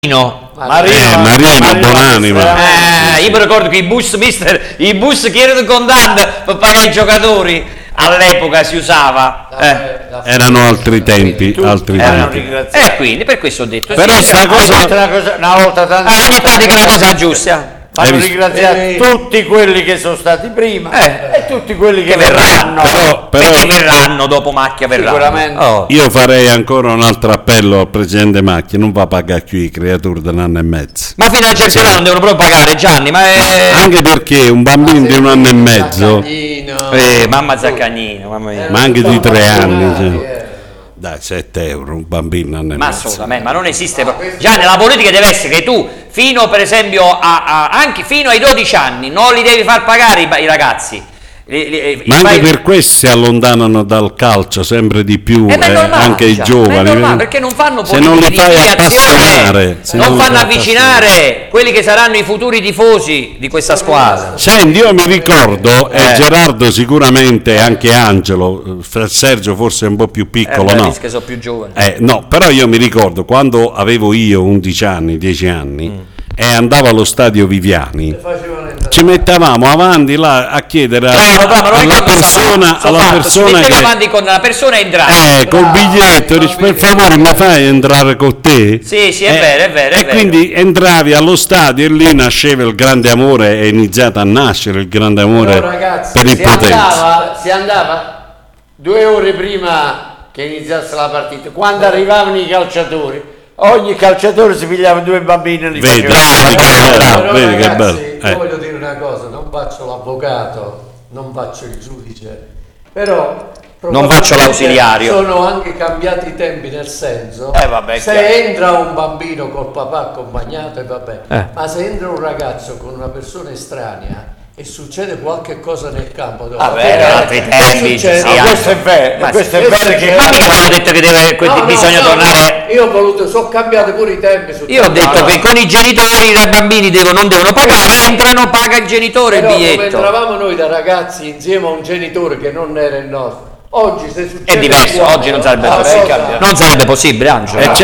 Marino buonanima. Io mi ricordo che i bus che erano condanti per pagare i giocatori all'epoca si usava. Erano altri tempi. Quindi per questo ho detto. Però sta cosa una volta tanto. Ogni tanto che è la cosa giusta. Fanno ringraziare tutti quelli che sono stati prima e tutti quelli che verranno. Però che verranno dopo Macchia verranno. Sicuramente. Io farei ancora un altro appello al presidente Macchia: non va a pagare più i creatori da un anno e mezzo. Ma fino a un certo punto non devono proprio pagare, Gianni. Anche perché un bambino di un anno e mezzo, mamma Zaccagnino, mamma mia. ma anche di 3 anni, dai, 7 euro un bambino anno e Ma mezzo. assolutamente, ma non esiste. Gianni, la politica deve essere che tu fino per esempio anche fino ai 12 anni non li devi far pagare i ragazzi. Ma anche per questo si allontanano dal calcio sempre di più, anche i giovani. È normale, perché non fanno se non li fai appassionare, non fanno avvicinare quelli che saranno i futuri tifosi di questa squadra. Senti, io mi ricordo, e Gerardo sicuramente, anche Angelo, Sergio forse è un po' più piccolo, no? Che sono più giovani. No, però io mi ricordo quando avevo io 11 anni, 10 anni, e andavo allo stadio Viviani, ci mettavamo avanti là a chiedere alla persona che avanti con la persona entrare col biglietto, dici, per favore mi fai entrare con te? Sì, è vero. E quindi entravi allo stadio e lì nasceva il grande amore, è iniziato a nascere il grande amore. Però, ragazzi, per il Potenza. Si andava 2 ore prima che iniziasse la partita, quando arrivavano i calciatori. Ogni calciatore si pigliava 2 bambini e li faceva. Vedi che bello. Io voglio dire una cosa, non faccio l'avvocato, non faccio il giudice, però non faccio l'ausiliario. Sono anche cambiati i tempi, nel senso se entra un bambino col papà accompagnato ma se entra un ragazzo con una persona estranea e succede qualche cosa nel campo, altri tempi, questo è vero, questo è vero che hanno detto che bisogna tornare. Io ho voluto, sono cambiati pure i tempi. Io ho detto che con i genitori i bambini non devono pagare, entrano, paga il genitore il biglietto. Come entravamo noi da ragazzi insieme a un genitore che non era il nostro. Oggi se succede è diverso, oggi non sarebbe possibile, Angelo. E c'è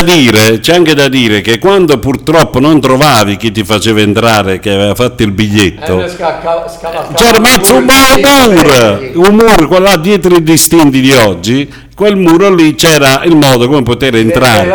anche da dire che quando purtroppo non trovavi chi ti faceva entrare, che aveva fatto il biglietto, c'era mazzo un muro, quello là dietro i distinti di oggi, quel muro lì c'era il modo come poter entrare.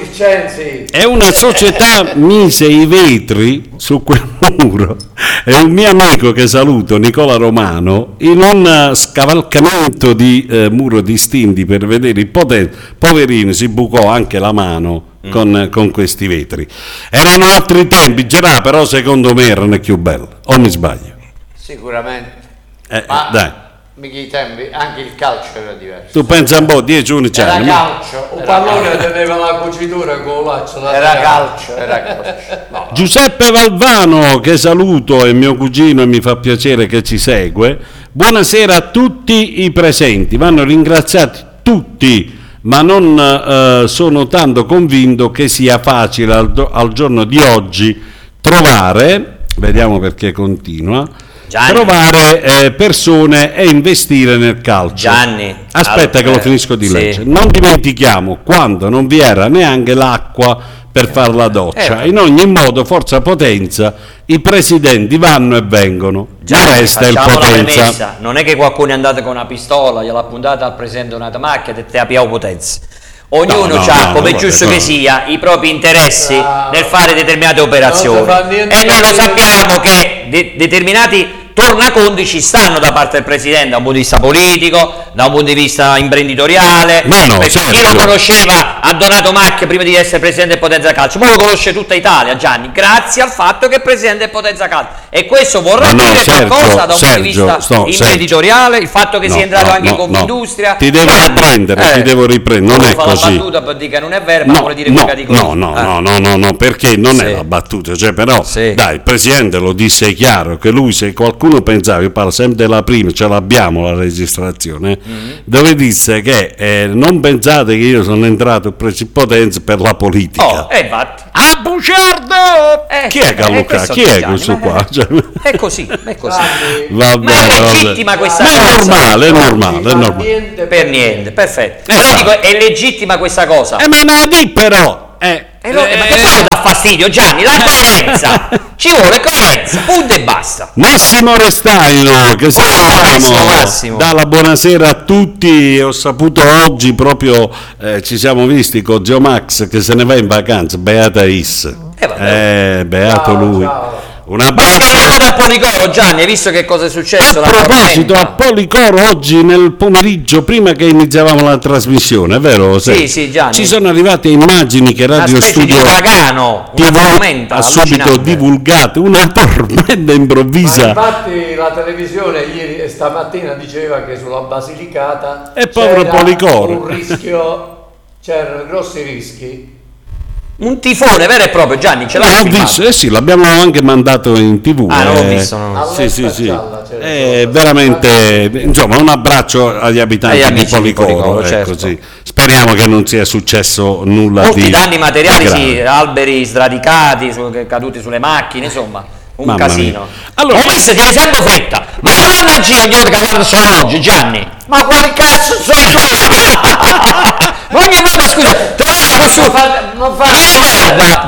E una società mise i vetri su quel muro e un mio amico che saluto, Nicola Romano, in un scavalcamento di muro distinti per vedere il Potenza, poverino, si bucò anche la mano con questi vetri. Erano altri tempi, Gerà, però secondo me erano più belli, o mi sbaglio? Sicuramente. Dai. Mica i tempi, anche il calcio era diverso. Tu pensa un po', 10-11 anni. Era calcio. Un pallone teneva la cucitura con l'accio. Era calcio. No. Giuseppe Valvano, che saluto, è mio cugino e mi fa piacere che ci segue. Buonasera a tutti i presenti. Vanno ringraziati tutti, ma non sono tanto convinto che sia facile al giorno di oggi trovare, vediamo perché continua, trovare persone e investire nel calcio. Gianni, aspetta che lo finisco di leggere. Non dimentichiamo quando non vi era neanche l'acqua per fare la doccia. In ogni modo, Forza Potenza, i presidenti vanno e vengono. Gianni, resta il Potenza. Non è che qualcuno è andato con una pistola, gliel'ha puntata al presidente di una macchina e te la pigliamo Potenza. Ognuno ha, come giusto che sia, i propri interessi nel fare determinate operazioni. E noi lo sappiamo che determinati tornaconti ci stanno da parte del presidente da un punto di vista politico, da un punto di vista imprenditoriale. Chi lo conosceva ha donato Macchia prima di essere presidente del Potenza Calcio, ma lo conosce tutta Italia, Gianni, grazie al fatto che è presidente del Potenza Calcio. E questo vorrà dire qualcosa da un punto di vista imprenditoriale, il fatto che sia entrato anche in Confindustria. Ti devo riprendere, non è così. La battuta per dire che non è vero, ma vuole dire che dico no, perché non è la battuta, però dai, il presidente lo disse chiaro che lui, se qualcuno pensava, io parlo sempre della prima, ce l'abbiamo la registrazione, dove disse che non pensate che io sono entrato in Potenza per la politica. Infatti. A bugiardo! Chi è Gallucca? Chi è questo qua? È così. Va bene, ma è legittima questa cosa. È normale. Per niente, perfetto. Però dico, è legittima questa cosa. Ma non è però. Ma che cosa dà fastidio, Gianni? La coerenza! Ci vuole coerenza, punto e basta. Massimo Restaino, che Massimo. dà la buonasera a tutti. Ho saputo oggi proprio, ci siamo visti con Gio Max che se ne va in vacanza, beata Is. Beato lui. Ciao. Un abbraccio. A Policoro, Gianni, hai visto che cosa è successo? A proposito, a Policoro oggi nel pomeriggio, prima che iniziavamo la trasmissione, è vero? Sì, Gianni. Ci sono arrivate immagini che Radio Studio di uragano, una tormenta ha subito divulgato, una tormenta improvvisa. Ma infatti la televisione ieri e stamattina diceva che sulla Basilicata povero Policoro. un rischio, c'erano grossi rischi. Un tifone vero e proprio, Gianni, ce l'hai visto? Sì, l'abbiamo anche mandato in TV. Non l'ho visto. No. Sì. Veramente, insomma, un abbraccio agli abitanti di Policoro. Certo. Così. Speriamo che non sia successo nulla Molti di danni materiali, grave. sì, alberi sradicati, caduti sulle macchine, insomma, un casino. Allora, ho visto che hai sempre fretta, ma mannaggia io che guardo solo oggi, Gianni. Ma quali cazzo sono? Ma ogni volta, scusa, torniamo su. Non fa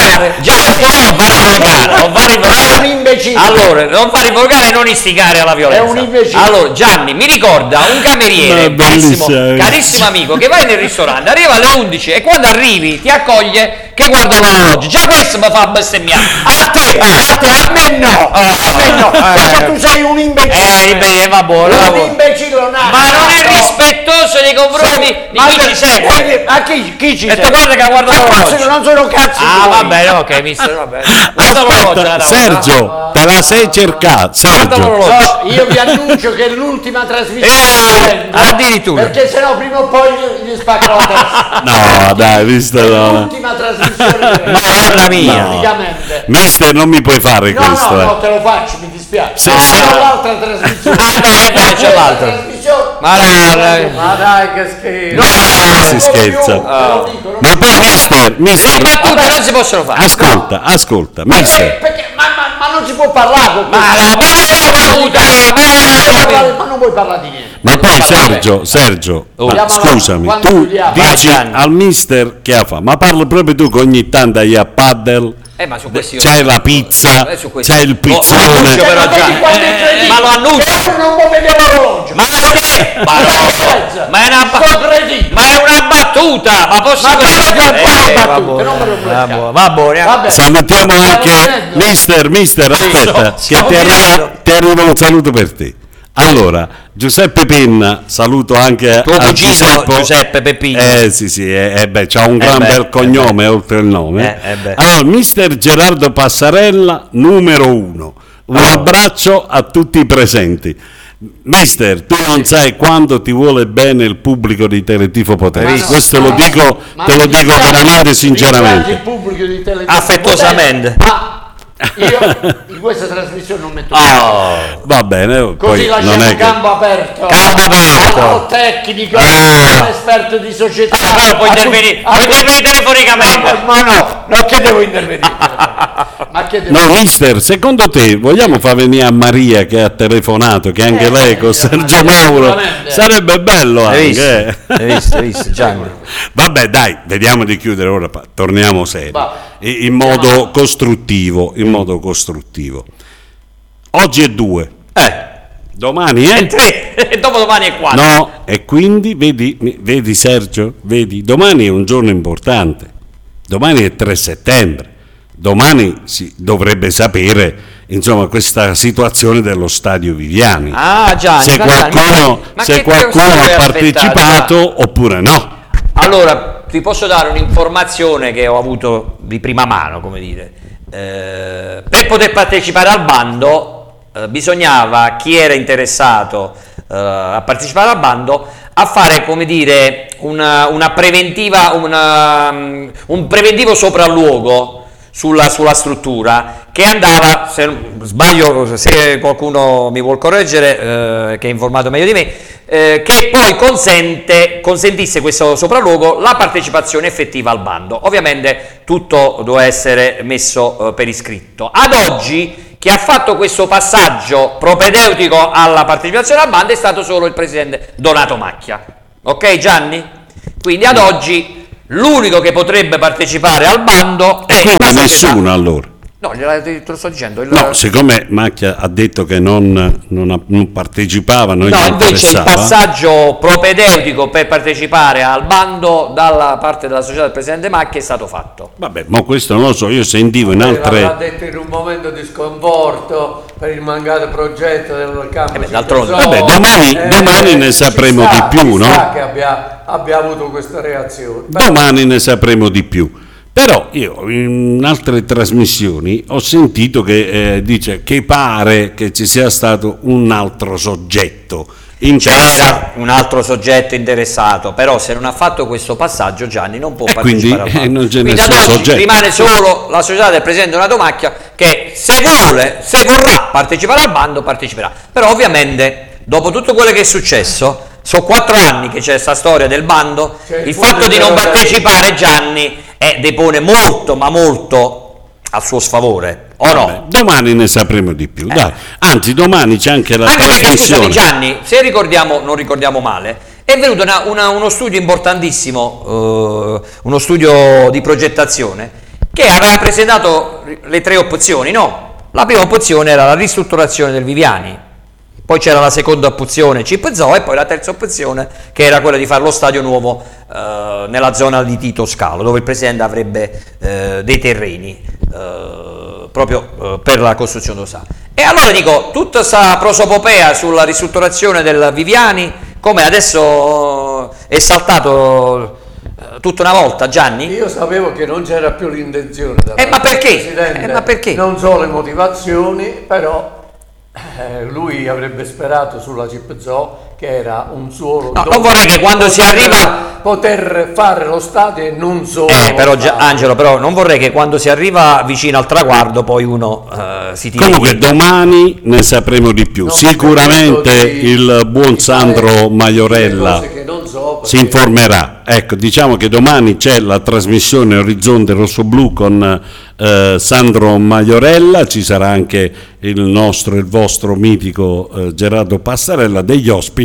Gianni, un imbecille. Allora, non fare volgare e non istigare alla violenza. È un imbecille. Allora, Gianni, mi ricorda un cameriere, carissimo amico, che vai nel ristorante, arriva alle 11 e quando arrivi ti accoglie che guarda l'orologio. Già questo mi fa bestemmiare. A me no. Perché tu sei un imbecille. Va buono. Un imbecille Ma non è rispettoso nei confronti di chi ci segue. A chi ci E tu guarda che guarda l'orologio. Non sono cazzo. Va bene, ok, mister, va bene. Guarda l'orologio. Sergio, te la sei cercata. Sergio. No, io vi annuncio che è l'ultima trasmissione. Addirittura. Perché sennò prima o poi gli spacco la testa. No, dai, visto no. L'ultima trasmissione. Madonna mia. Praticamente. Mister, non mi puoi fare questo. No, te lo faccio, mi dispiace. Se- C'ho l'altra trasmissione. C'è l'altra. Trasmissione. Ma dai, che schifo. Si scherza. Ma poi mister, le battute non si possono fare. ascolta, mister. Perché? Ma non si può parlare con Ma non puoi parlare di niente. Ma poi Sergio, ma scusami, quando tu chiudiamo? dici Gianni. al mister che fa, ma parli proprio tu che ogni tanto hai a paddle, Ma su questi c'hai la pizza, su questi- c'hai il pizzone. annuncio però, Ma vedi Gianni. quando è incredibile? Ma lo annuncio. Non può vedere l'orologio. Ma è una battuta, ma posso va buono. Salutiamo anche mister, aspetta, che ti arriva un saluto per te. Allora, Giuseppe Penna, saluto anche tuo a cugino Giuseppe Peppino. C'ha un gran bel cognome oltre il nome. Allora, mister Gerardo Passarella, numero 1. Un abbraccio a tutti i presenti. Mister, tu non sai quanto ti vuole bene il pubblico di Teletifo Potenza. Questo te lo dico veramente sinceramente. Il pubblico di Teletifo affettuosamente. Ma io in questa trasmissione non metto Va bene, così poi lasciamo non è campo aperto al tecnico, all'esperto di società. Puoi intervenire telefonicamente. Ma no, che devo intervenire? No, mister, secondo te vogliamo far venire a Maria che ha telefonato, che anche lei con Sergio Mauro sarebbe bello anche. Hai visto Gianni? Vabbè, dai, vediamo di chiudere ora, torniamo seri, in modo costruttivo, Oggi è 2. Domani è 3 e dopodomani è 4. No, e quindi vedi Sergio, domani è un giorno importante. Domani è 3 settembre. Domani si dovrebbe sapere, insomma, questa situazione dello stadio Viviani. Gianni, se qualcuno ha partecipato oppure no. Allora, ti posso dare un'informazione che ho avuto di prima mano, come dire. Per poter partecipare al bando bisognava, chi era interessato a partecipare al bando, a fare, come dire, una preventiva, un preventivo sopralluogo sulla struttura, che andava, se sbaglio, se qualcuno mi vuol correggere, che è informato meglio di me, che poi consentisse questo sopralluogo la partecipazione effettiva al bando. Ovviamente tutto doveva essere messo per iscritto. Ad oggi chi ha fatto questo passaggio propedeutico alla partecipazione al bando è stato solo il presidente Donato Macchia. Ok Gianni? Quindi ad oggi l'unico che potrebbe partecipare al bando è quindi nessuno allora. No, te lo sto dicendo. No, siccome Macchia ha detto che non partecipava, non gli invece il interessava. passaggio propedeutico per partecipare al bando dalla parte della società del presidente Macchia è stato fatto. Vabbè, ma questo non lo so, io sentivo in altre... L'ha detto in un momento di sconforto per il mancato progetto del campo. D'altronde. Vabbè, domani ne sapremo di più, no? Che abbia avuto questa reazione. Domani ne sapremo di più. Però io in altre trasmissioni ho sentito che dice che pare che ci sia stato un altro soggetto interessato. C'era un altro soggetto interessato, però se non ha fatto questo passaggio Gianni non può partecipare al bando. Non c'è quindi nessun ad oggi soggetto. Rimane solo la società del presidente Donato Macchia che se vorrà partecipare al bando parteciperà. Però ovviamente dopo tutto quello che è successo, sono 4 anni che c'è questa storia del bando, il fatto di non partecipare Gianni depone molto ma molto a suo sfavore, o no? Vabbè, domani ne sapremo di più, dai. Anzi domani c'è anche la trasmissione. Perché, scusami Gianni, se non ricordiamo male, è venuto uno studio importantissimo, uno studio di progettazione che aveva presentato le 3 opzioni, no? La prima opzione era la ristrutturazione del Viviani, poi c'era la seconda opzione CIP Zoo e poi la terza opzione che era quella di fare lo stadio nuovo nella zona di Tito Scalo, dove il presidente avrebbe dei terreni proprio per la costruzione dello stadio. E allora dico, tutta questa prosopopea sulla ristrutturazione del Viviani, come adesso è saltato tutta una volta, Gianni? Io sapevo che non c'era più l'intenzione ma perché? Ma perché? Non so le motivazioni, però lui avrebbe sperato sulla CIP Zoo, che era un suolo non vorrei che quando si arriva poter fare lo stadio e non solo però Angelo, però non vorrei che quando si arriva vicino al traguardo poi uno si tira. Comunque domani ne sapremo di più. Sicuramente il buon Sandro Maiorella si informerà. Ecco, diciamo che domani c'è la trasmissione Orizzonte Rossoblu con Sandro Maiorella, ci sarà anche il vostro mitico Gerardo Passarella, degli ospiti.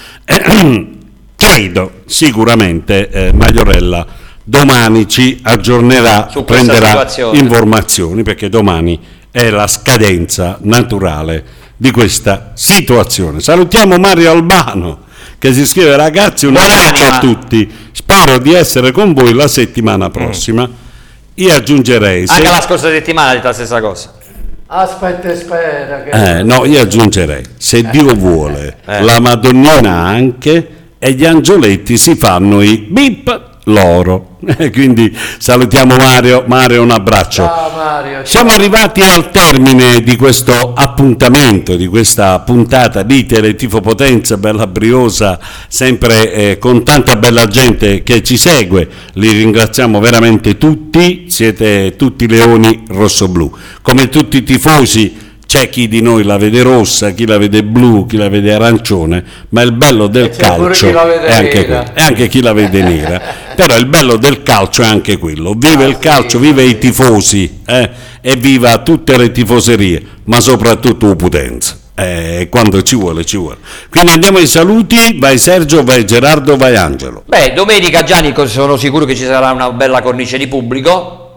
Credo sicuramente Maiorella domani ci aggiornerà, prenderà informazioni, perché domani è la scadenza naturale di questa situazione. Salutiamo Mario Albano che si scrive: ragazzi, un abbraccio a tutti, spero di essere con voi la settimana prossima. Io aggiungerei anche la scorsa settimana ha detto la stessa cosa. Aspetta e spera che... no, io aggiungerei, se Dio vuole, la Madonnina anche, e gli angioletti si fanno i bip loro. Quindi salutiamo Mario, un abbraccio. Ciao Mario. Siamo arrivati al termine di questo appuntamento, di questa puntata di Teletifo Potenza, bella briosa, sempre con tanta bella gente che ci segue. Li ringraziamo veramente tutti, siete tutti leoni rossoblu, come tutti i tifosi. C'è chi di noi la vede rossa, chi la vede blu, chi la vede arancione, ma il bello del calcio è anche quello, e anche chi la vede nera. Però il bello del calcio è anche quello. Vive il calcio, vive i tifosi, e viva tutte le tifoserie, ma soprattutto Potenza. Quando ci vuole, ci vuole. Quindi andiamo ai saluti. Vai Sergio, vai Gerardo, vai Angelo. Domenica, Gianni, sono sicuro che ci sarà una bella cornice di pubblico.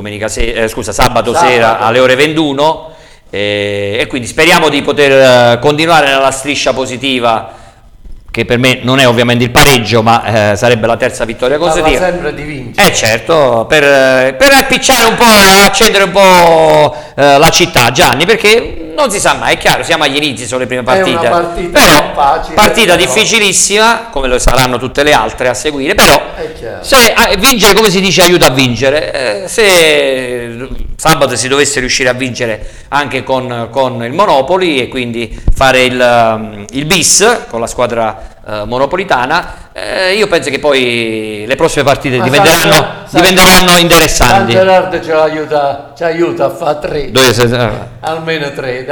Sabato sera alle ore 21. E quindi speriamo di poter continuare nella striscia positiva, che per me non è ovviamente il pareggio, ma sarebbe la terza vittoria consecutiva. Sempre di vincere. Certo, per appicciare un po', accendere un po' la città, Gianni, perché non si sa mai, è chiaro, siamo agli inizi, sono le prime partite, è una partita però facile, partita difficilissima, come lo saranno tutte le altre a seguire, però se vincere, come si dice, aiuta a vincere. Se sabato si dovesse riuscire a vincere anche con il Monopoli e quindi fare il bis con la squadra monopolitana, io penso che poi le prossime partite diventeranno interessanti. San Gerardo ci aiuta a fare 3, almeno 3,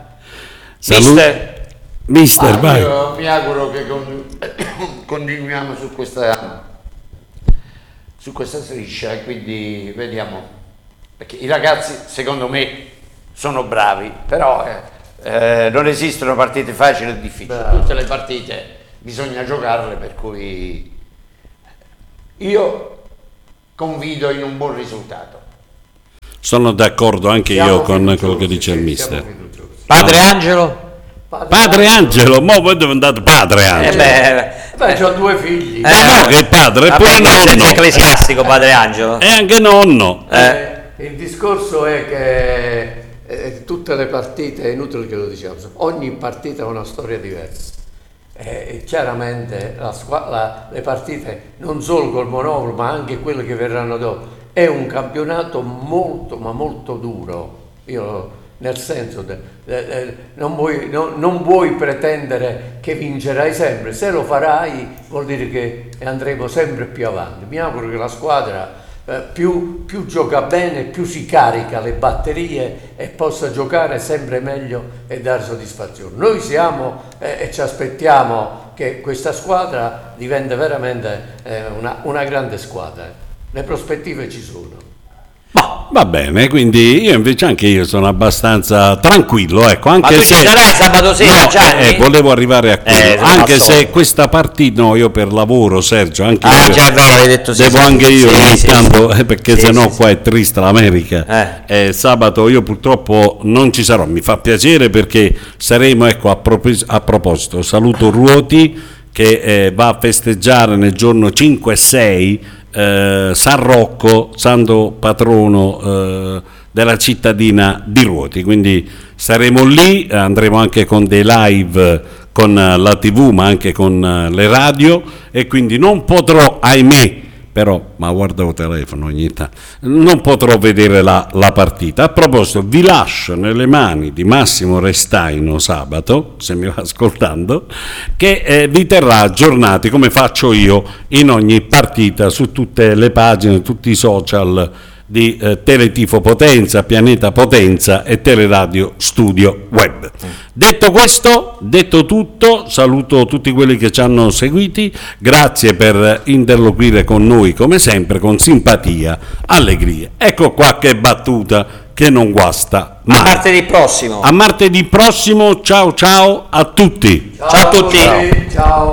dai. Mister, vai. Io mi auguro che continuiamo su questa striscia, e quindi vediamo, perché i ragazzi secondo me sono bravi, però non esistono partite facili e difficili. Tutte le partite bisogna giocarle, per cui io confido in un buon risultato. Sono d'accordo anche io con quello che dice il mister. Padre Angelo? Padre Angelo, mo voi diventate padre Angelo. Ho 2 figli. No, che padre, e poi nonno. È ecclesiastico Padre Angelo. E anche nonno. Il discorso è che tutte le partite, è inutile che lo diciamo, ogni partita ha una storia diversa. Chiaramente le partite, non solo col Monopolo, ma anche quelle che verranno dopo, è un campionato molto, ma molto duro. Nel senso, non vuoi pretendere che vincerai sempre. Se lo farai vuol dire che andremo sempre più avanti. Mi auguro che la squadra più gioca bene, più si carica le batterie e possa giocare sempre meglio e dare soddisfazione. Noi siamo e ci aspettiamo che questa squadra diventi veramente una grande squadra. Le prospettive ci sono. Va bene, quindi anche io sono abbastanza tranquillo, ecco, anche ma tu se ci sarai sabato sera, Gianni? volevo arrivare a quello, anche se questa partita, no, io per lavoro, Sergio, anche io, già è vero, hai detto sì, devo sì, anche io ogni tanto, perché sì, sennò sì, qua è triste l'America. Sabato io purtroppo non ci sarò, mi fa piacere perché saremo, ecco, a proposito, saluto Ruoti che va a festeggiare nel giorno 5 e 6 San Rocco, santo patrono della cittadina di Ruoti, quindi saremo lì, andremo anche con dei live con la TV ma anche con le radio, e quindi non potrò, ahimè, però, ma guarda il telefono ogni tanto, non potrò vedere la partita. A proposito, vi lascio nelle mani di Massimo Restaino sabato, se mi va ascoltando, che vi terrà aggiornati come faccio io in ogni partita su tutte le pagine, tutti i social di Teletifo Potenza, Pianeta Potenza e Teleradio Studio Web. Detto questo, detto tutto, saluto tutti quelli che ci hanno seguiti, grazie per interloquire con noi come sempre con simpatia, allegria. Ecco qualche battuta che non guasta mai. A martedì prossimo. A martedì prossimo, ciao ciao a tutti. Ciao a tutti. Ciao.